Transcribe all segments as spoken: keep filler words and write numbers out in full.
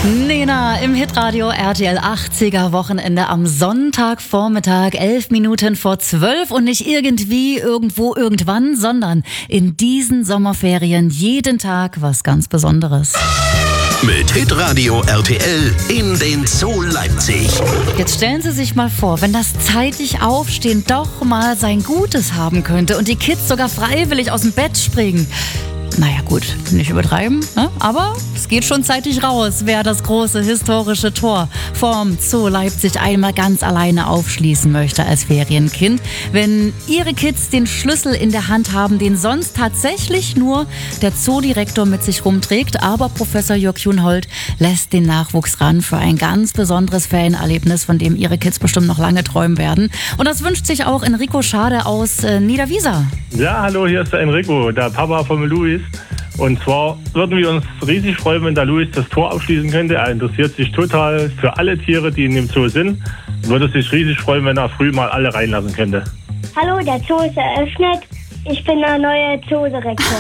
Nena im Hitradio R T L achtziger Wochenende am Sonntagvormittag, elf Minuten vor zwölf und nicht irgendwie, irgendwo, irgendwann, sondern in diesen Sommerferien jeden Tag was ganz Besonderes. Mit Hitradio R T L in den Zoo Leipzig. Jetzt stellen Sie sich mal vor, wenn das zeitig Aufstehen doch mal sein Gutes haben könnte und die Kids sogar freiwillig aus dem Bett springen. Naja gut, nicht übertreiben, ne? Aber es geht schon zeitig raus, wer das große historische Tor vorm Zoo Leipzig einmal ganz alleine aufschließen möchte als Ferienkind. Wenn Ihre Kids den Schlüssel in der Hand haben, den sonst tatsächlich nur der Zoodirektor mit sich rumträgt, aber Professor Jörg Junhold lässt den Nachwuchs ran für ein ganz besonderes Ferienerlebnis, von dem Ihre Kids bestimmt noch lange träumen werden. Und das wünscht sich auch Enrico Schade aus äh, Niederwiesa. Ja, hallo, hier ist der Enrico, der Papa von Luis. Und zwar würden wir uns riesig freuen, wenn der Luis das Tor aufschließen könnte. Er interessiert sich total für alle Tiere, die in dem Zoo sind. Würde sich riesig freuen, wenn er früh mal alle reinlassen könnte. Hallo, der Zoo ist eröffnet. Ich bin der neue Zoodirektor.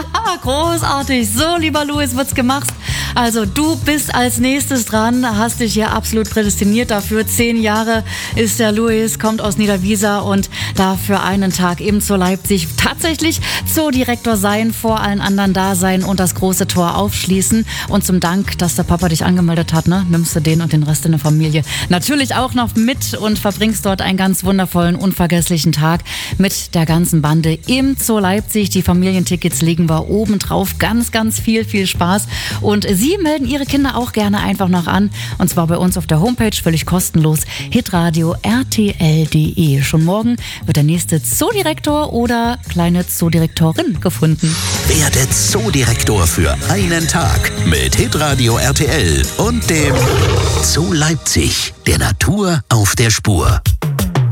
Großartig. So, lieber Luis, wird's gemacht. Also, du bist als nächstes dran, hast dich hier absolut prädestiniert dafür. Zehn Jahre ist der Luis, kommt aus Niederwiesa und darf für einen Tag eben zu Leipzig tatsächlich Zoodirektor sein, vor allen anderen da sein und das große Tor aufschließen. Und zum Dank, dass der Papa dich angemeldet hat, ne, nimmst du den und den Rest in der Familie natürlich auch noch mit und verbringst dort einen ganz wundervollen, unvergesslichen Tag mit der ganzen Bande im Zoo Leipzig. Die Familientickets legen wir oben drauf. Ganz, ganz viel, viel Spaß. Und Sie melden Ihre Kinder auch gerne einfach noch an. Und zwar bei uns auf der Homepage, völlig kostenlos, hitradio r t l punkt d e. Schon morgen wird der nächste Zoodirektor oder kleine Zoodirektorin gefunden. Werde Zoodirektor für einen Tag mit Hitradio R T L und dem Zoo Leipzig, der Natur auf der Spur.